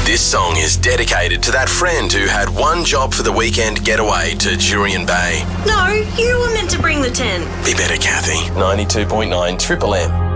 This song is dedicated to that friend who had one job for the weekend getaway to Jurien Bay. No, you were meant to bring the tent. Be better, Kathy. 92.9 Triple M.